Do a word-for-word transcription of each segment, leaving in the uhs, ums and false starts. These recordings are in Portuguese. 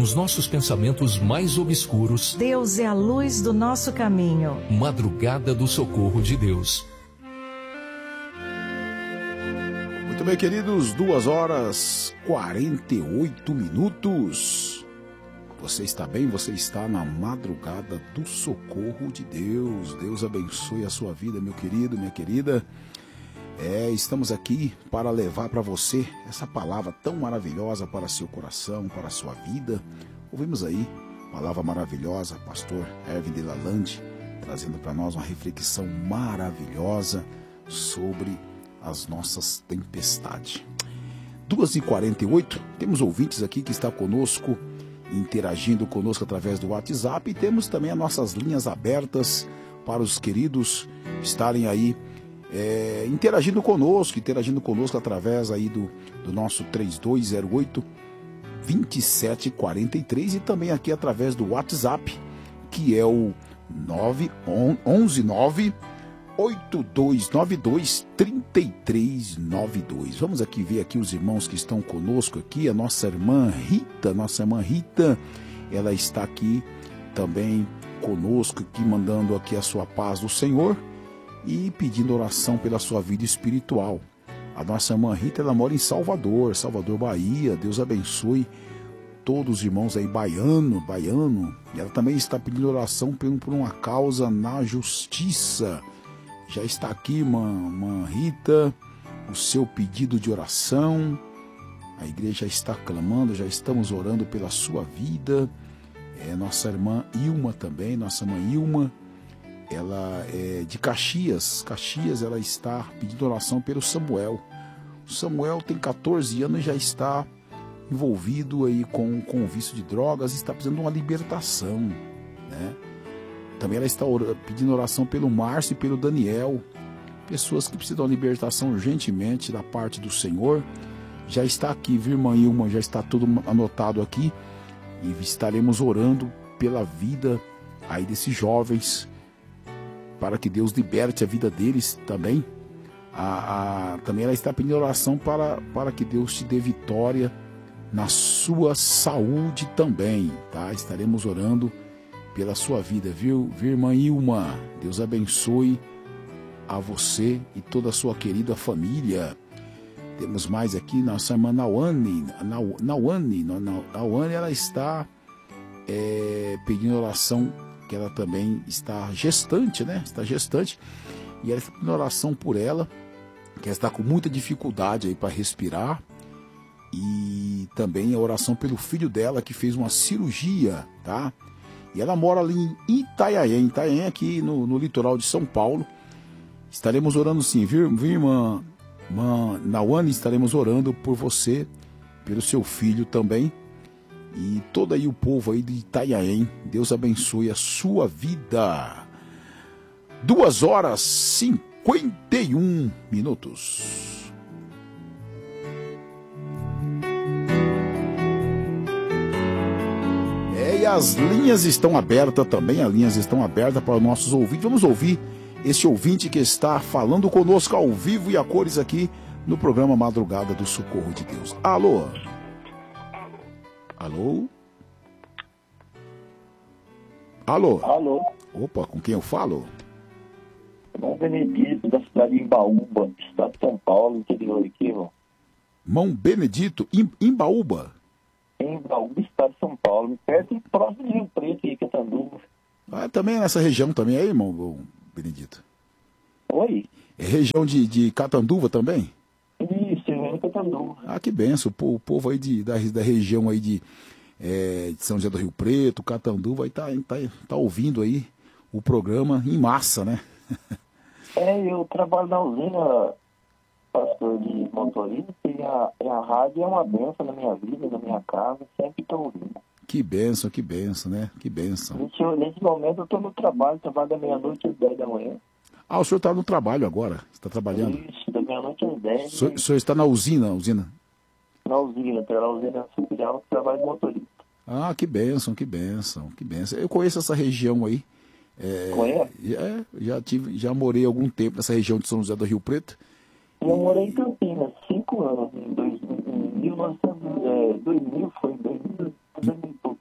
nos nossos pensamentos mais obscuros. Deus é a luz do nosso caminho. Madrugada do Socorro de Deus. Muito bem, queridos, duas horas quarenta e oito minutos. Você está bem? Você está na madrugada do socorro de Deus. Deus abençoe a sua vida, meu querido, minha querida. É, estamos aqui para levar para você essa palavra tão maravilhosa para seu coração, para a sua vida. Ouvimos aí, palavra maravilhosa, pastor Erwin de Lalande, trazendo para nós uma reflexão maravilhosa sobre as nossas tempestades. duas e quarenta e oito, temos ouvintes aqui que estão conosco, interagindo conosco através do WhatsApp, e temos também as nossas linhas abertas para os queridos estarem aí é, interagindo conosco, interagindo conosco através aí do, do nosso três dois zero oito, dois sete quatro três e também aqui através do WhatsApp, que é o nove um um nove oito dois nove dois três três nove dois. Vamos aqui ver aqui os irmãos que estão conosco aqui. A nossa irmã Rita, nossa irmã Rita, ela está aqui também conosco, aqui mandando aqui a sua paz do Senhor e pedindo oração pela sua vida espiritual. A nossa irmã Rita, ela mora em Salvador, Salvador, Bahia. Deus abençoe todos os irmãos aí, baiano, baiano. E ela também está pedindo oração por uma causa na justiça. Já está aqui, irmã, irmã Rita, o seu pedido de oração. A igreja está clamando, já estamos orando pela sua vida. É, nossa irmã Ilma também, nossa irmã Ilma, ela é de Caxias. Caxias, ela está pedindo oração pelo Samuel. O Samuel tem catorze anos e já está envolvido aí com, com o vício de drogas, está precisando de uma libertação, né? Também ela está pedindo oração pelo Márcio e pelo Daniel, pessoas que precisam de libertação urgentemente da parte do Senhor. Já está aqui, viu, irmã Ilma? Já está tudo anotado aqui e estaremos orando pela vida aí desses jovens, para que Deus liberte a vida deles também. A, a, também ela está pedindo oração para, para que Deus te dê vitória na sua saúde também, tá? Estaremos orando pela sua vida, viu, viu, irmã Ilma? Deus abençoe a você e toda a sua querida família. Temos mais aqui, nossa irmã Nauane. Nauane, Nauane, ela está é, pedindo oração, que ela também está gestante, né? Está gestante. E ela está pedindo oração por ela, que ela está com muita dificuldade aí para respirar. E também a oração pelo filho dela, que fez uma cirurgia, tá? E ela mora ali em Itanhaém, Itanhaém aqui no, no litoral de São Paulo. Estaremos orando sim, viu, viu irmã, irmã Nauane? Estaremos orando por você, pelo seu filho também. E todo aí o povo aí de Itanhaém. Deus abençoe a sua vida. Duas horas cinquenta e um minutos. E as linhas estão abertas também, as linhas estão abertas para os nossos ouvintes. Vamos ouvir esse ouvinte que está falando conosco ao vivo e a cores aqui no programa Madrugada do Socorro de Deus. Alô? Alô? Alô? Alô? Opa, com quem eu falo? Mão Benedito, da cidade de Imbaúba, estado de São Paulo, interior aqui, irmão. Mão Benedito, Imbaúba? Em Imbaúba, estado de São Paulo, perto e próximo de Rio Preto e Catanduva. Ah, também é nessa região também aí, irmão Benedito? Oi? É região de, de Catanduva também? Isso, é Catanduva. Ah, que benção, o povo aí de, da, da região aí de, é, de São José do Rio Preto, Catanduva, aí tá, tá, tá ouvindo aí o programa em massa, né? É, eu trabalho na usina, pastor de motorista, e a, e a rádio é uma benção na minha vida, na minha casa, sempre estou ouvindo. Que benção, que benção, né? Que benção. Nesse, nesse momento eu estou no trabalho, trabalho da meia-noite às dez da manhã. Ah, o senhor está no trabalho agora? Está trabalhando? Isso, da meia-noite às dez. O senhor, né? O senhor está na usina, usina? Na usina, na usina filial, trabalho de motorista. Ah, que benção, que benção, que benção. Eu conheço essa região aí. É, Conhece? É, já, tive, já morei algum tempo nessa região de São José do Rio Preto. Eu morei em Campinas, cinco anos, em, dois, em mil e novecentos, é, dois mil, foi em dois mil, dois mil e pouco.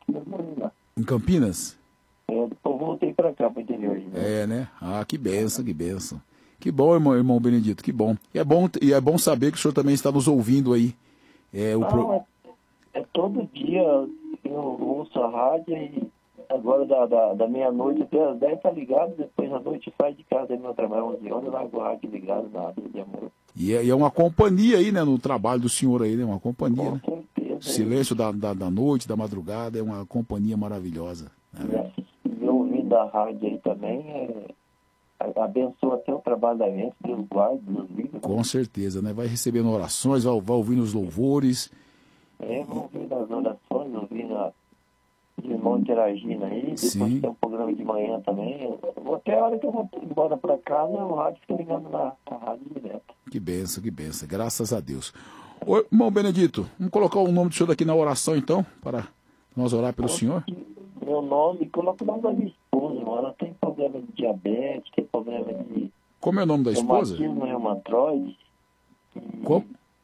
Em Campinas? É, depois voltei para cá, para o interior. Né? É, né? Ah, que benção, que benção. Que bom, irmão, irmão Benedito, que bom. E é bom, e é bom saber que o senhor também está nos ouvindo aí. É, o Não, pro... é, é todo dia eu ouço a rádio e agora da, da, da meia-noite até as dez tá ligado, depois à noite sai de casa, aí meu trabalho onze horas, eu largo o rádio ligado na Deus de Amor. E é, e é uma companhia aí, né, no trabalho do senhor aí, né? Uma companhia, Com né? certeza. O silêncio da, da, da noite, da madrugada, é uma companhia maravilhosa. Né? E eu ouvindo a rádio aí também, é, abençoa até o trabalho da gente, Deus guarde, Deus livre. Com certeza, né? Vai recebendo orações, vai, vai ouvindo os louvores. É, vou ouvindo as orações, ouvindo a, os irmãos interagindo aí, depois Sim. tem um programa de manhã também. Eu, até a hora que eu vou embora para casa, o rádio fica ligado na, na rádio direto. Que benção, que benção. Graças a Deus. Ô, irmão Benedito, vamos colocar o nome do senhor aqui na oração, então, para nós orar pelo senhor? Meu nome, coloca o nome da minha esposa, irmão. Ela tem problema de diabetes, tem problema de Como é o nome da esposa? reumatismo reumatoide. Como?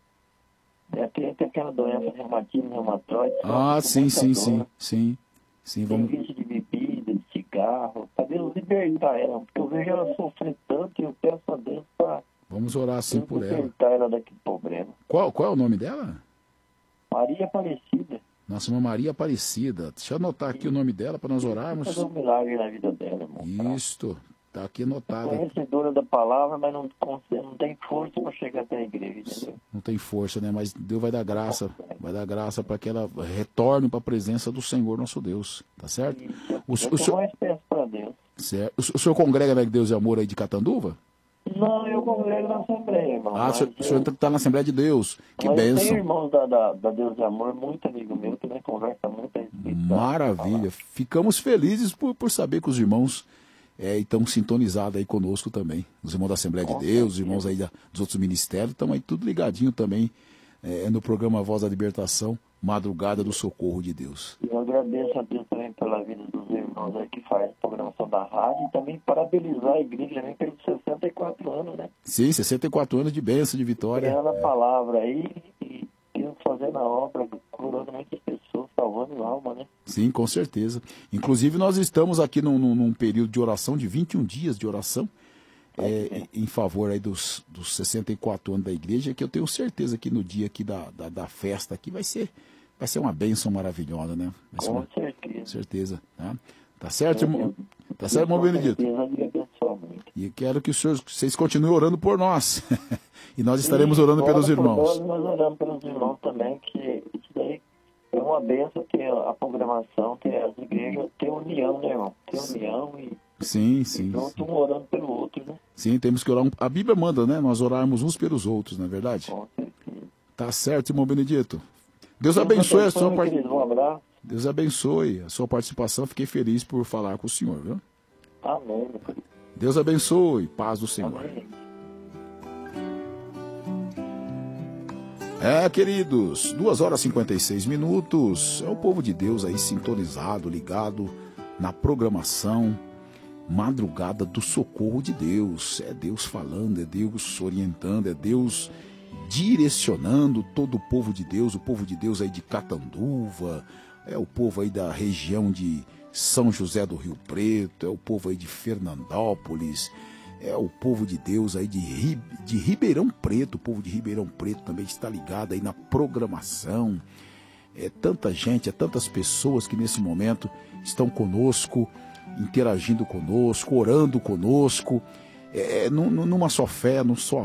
É, tem, tem aquela doença, reumatismo reumatoide. Ah, sofre com sim, muita sim, dor. sim, sim. Sim, Tem vamos... vício de bebida, de cigarro. Pra Deus libertar ela, porque eu vejo ela sofrer tanto e eu peço a Deus para Vamos orar assim por ela. libertar ela daquele problema. Qual, qual é o nome dela? Maria Aparecida. Nossa irmã Maria Aparecida. Deixa eu anotar aqui o nome dela para nós orarmos. Fazer um milagre na vida dela, irmão. Isto, tá aqui anotado. Conhecedora da palavra, mas não, não tem força para chegar até a igreja, entendeu? Não tem força, né? Mas Deus vai dar graça. Vai dar graça para que ela retorne para a presença do Senhor nosso Deus. Tá certo? O, Eu o, sou senhor, mais peço para Deus. certo. O, o senhor congrega na Deus e Amor aí de Catanduva? Não, eu congrego na Assembleia, irmão. Ah, o senhor, o senhor eu, está na Assembleia de Deus. Que mas eu tenho bênção. irmãos da, da, da Deus de Amor, muito amigo meu, também conversa muito a respeito da Maravilha. Ficamos felizes por, por saber que os irmãos é, estão sintonizados aí conosco também. Os irmãos da Assembleia de Deus, os irmãos aí da, dos outros ministérios, estão aí tudo ligadinho também é, no programa Voz da Libertação, Madrugada do Socorro de Deus. Eu agradeço a Deus também pela vida dos irmãos aí que faz a programação da rádio e também parabenizar a igreja também pelos sessenta e quatro anos, né? Sim, sessenta e quatro anos de bênção, de vitória. Criando a palavra aí e Deus fazendo a obra, curando muitas pessoas, salvando alma, né? Sim, com certeza. Inclusive nós estamos aqui num, num, num período de oração, de vinte e um dias de oração, é, em favor aí dos, dos sessenta e quatro anos da igreja, que eu tenho certeza que no dia aqui da, da, da festa aqui vai ser, vai ser uma bênção maravilhosa, né? Vai ser Com uma certeza. certeza. Tá, tá certo, irmão? Tá certo, irmão Benedito? Deus me abençoe muito. E quero que os senhores, vocês continuem orando por nós. E nós estaremos orando Ora pelos por irmãos. nós, nós oramos pelos irmãos também, que isso daí é uma benção ter a programação, ter as igrejas, ter união, né, irmão? Ter união e Sim, sim. junto um orando pelo outro, né? Sim, temos que orar. um- A Bíblia manda, né? Nós orarmos uns pelos outros, não é verdade? Com certeza. Tá certo, irmão Benedito. Deus abençoe a sua meu participação. querido, um abraço. Deus abençoe a sua participação. Fiquei feliz por falar com o senhor, viu? Amém, meu querido. Deus abençoe. Paz do Senhor. Amém. É, queridos, duas horas e cinquenta e seis minutos. É o povo de Deus aí sintonizado, ligado na programação Madrugada do Socorro de Deus. É Deus falando, é Deus orientando, é Deus direcionando todo o povo de Deus, o povo de Deus aí de Catanduva, é o povo aí da região de São José do Rio Preto, é o povo aí de Fernandópolis, é o povo de Deus aí de, Ri, de Ribeirão Preto, o povo de Ribeirão Preto também está ligado aí na programação. É tanta gente, é tantas pessoas que nesse momento estão conosco, interagindo conosco, orando conosco, é, numa só fé, num só